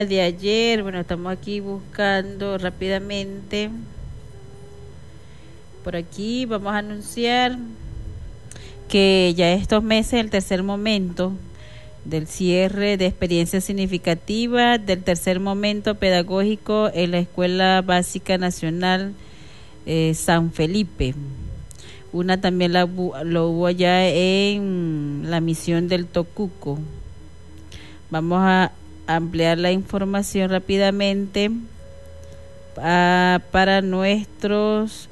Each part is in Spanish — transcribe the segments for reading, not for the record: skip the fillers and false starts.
de ayer. Bueno, estamos aquí buscando rápidamente. Por aquí vamos a anunciar que ya estos meses, el tercer momento del cierre de experiencia significativa del tercer momento pedagógico en la Escuela Básica Nacional San Felipe. Una también lo hubo allá en la misión del Tocuco. Vamos a ampliar la información rápidamente para nuestros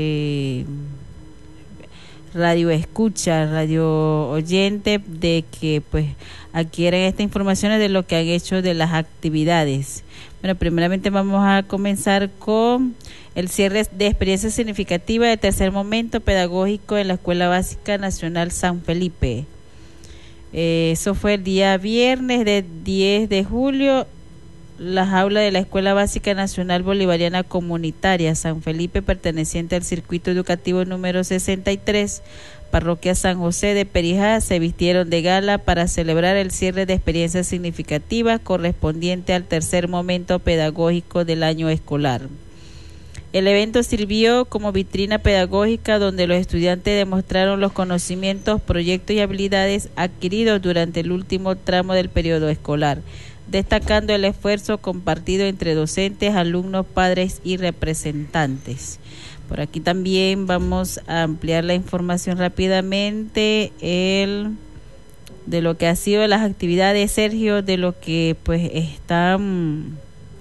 radio escucha, radio oyente, de que pues adquieran esta información de lo que han hecho de las actividades. Bueno, primeramente vamos a comenzar con el cierre de experiencia significativa de tercer momento pedagógico en la Escuela Básica Nacional San Felipe. Eso fue el día viernes de 10 de julio. Las aulas de la Escuela Básica Nacional Bolivariana Comunitaria San Felipe, perteneciente al circuito educativo número 63, Parroquia San José de Perijá, se vistieron de gala para celebrar el cierre de experiencias significativas correspondiente al tercer momento pedagógico del año escolar. El evento sirvió como vitrina pedagógica donde los estudiantes demostraron los conocimientos, proyectos y habilidades adquiridos durante el último tramo del periodo escolar, destacando el esfuerzo compartido entre docentes, alumnos, padres y representantes. Por aquí también vamos a ampliar la información rápidamente de lo que ha sido las actividades, Sergio, de lo que pues están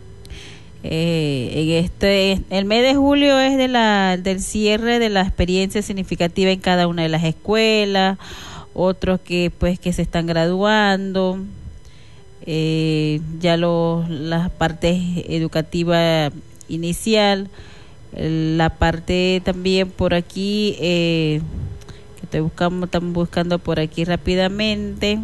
el mes de julio es del cierre de la experiencia significativa en cada una de las escuelas, otros que se están graduando. Ya las partes educativa inicial, la parte también por aquí que estamos buscando por aquí rápidamente.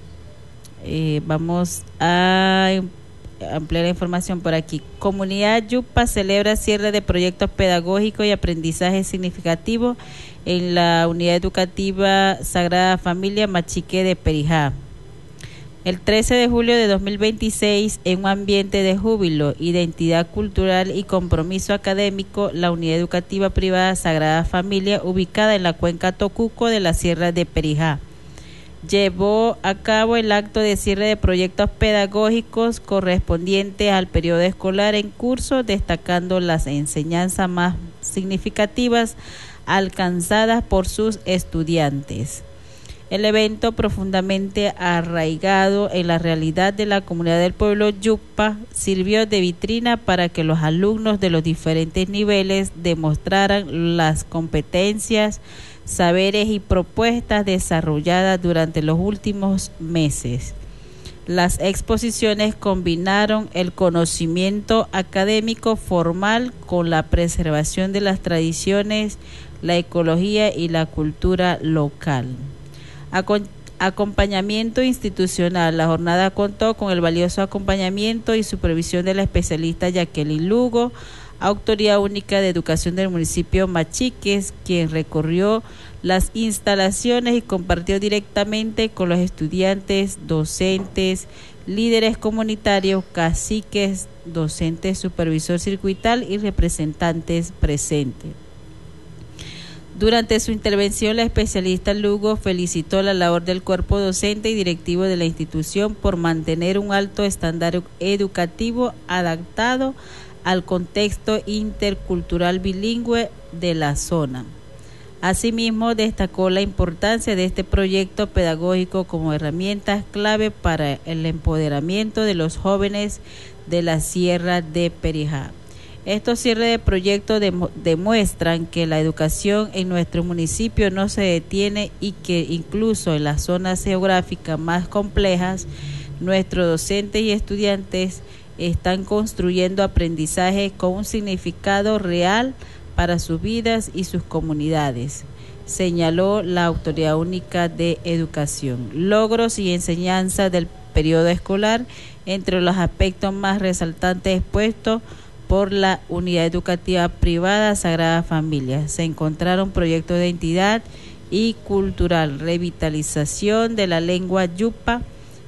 Vamos a ampliar la información por aquí. Comunidad Yupa celebra cierre de proyectos pedagógicos y aprendizaje significativo en la unidad educativa Sagrada Familia Machique de Perijá. El 13 de julio de 2026, en un ambiente de júbilo, identidad cultural y compromiso académico, la unidad educativa privada Sagrada Familia, ubicada en la cuenca Tocuco de la Sierra de Perijá, llevó a cabo el acto de cierre de proyectos pedagógicos correspondientes al periodo escolar en curso, destacando las enseñanzas más significativas alcanzadas por sus estudiantes. El evento, profundamente arraigado en la realidad de la comunidad del pueblo Yupa, sirvió de vitrina para que los alumnos de los diferentes niveles demostraran las competencias, saberes y propuestas desarrolladas durante los últimos meses. Las exposiciones combinaron el conocimiento académico formal con la preservación de las tradiciones, la ecología y la cultura local. Acompañamiento institucional. La jornada contó con el valioso acompañamiento y supervisión de la especialista Jacqueline Lugo, Autoridad Única de Educación del municipio Machiques, quien recorrió las instalaciones y compartió directamente con los estudiantes, docentes, líderes comunitarios, caciques, docentes, supervisor circuital y representantes presentes. Durante su intervención, la especialista Lugo felicitó la labor del cuerpo docente y directivo de la institución por mantener un alto estándar educativo adaptado al contexto intercultural bilingüe de la zona. Asimismo, destacó la importancia de este proyecto pedagógico como herramienta clave para el empoderamiento de los jóvenes de la Sierra de Perijá. Estos cierres de proyectos demuestran que la educación en nuestro municipio no se detiene y que incluso en las zonas geográficas más complejas, nuestros docentes y estudiantes están construyendo aprendizaje con un significado real para sus vidas y sus comunidades, señaló la Autoridad Única de Educación. Logros y enseñanzas del periodo escolar, entre los aspectos más resaltantes expuestos por la unidad educativa privada Sagrada Familia, se encontraron proyectos de identidad y cultural, revitalización de la lengua yupa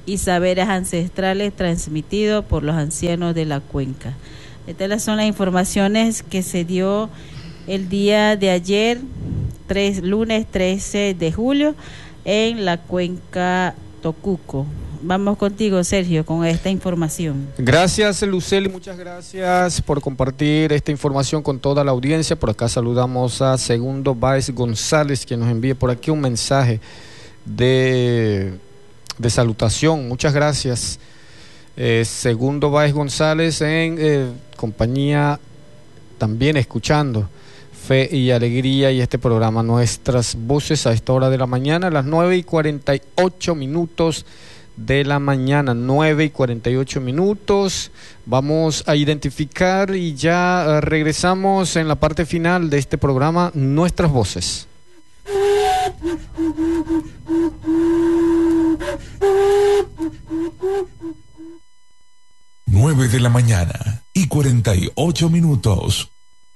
y saberes ancestrales transmitidos por los ancianos de la cuenca. Estas son las informaciones que se dio el día de ayer, lunes 13 de julio, en la cuenca Tocuco. Vamos contigo, Sergio, con esta información. Gracias, Lucely, muchas gracias por compartir esta información con toda la audiencia. Por acá saludamos a Segundo Báez González, quien nos envía por aquí un mensaje de salutación. Muchas gracias, Segundo Báez González, en compañía, también escuchando Fe y Alegría y este programa Nuestras Voces a esta hora de la mañana, a las 9:48 de la mañana, 9:48. Vamos a identificar y ya regresamos en la parte final de este programa Nuestras Voces. 9:48.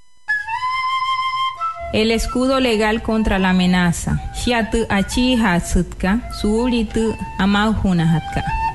El escudo legal contra la amenaza. Shiatu achi hatsutka, suulitu amauhunahatka.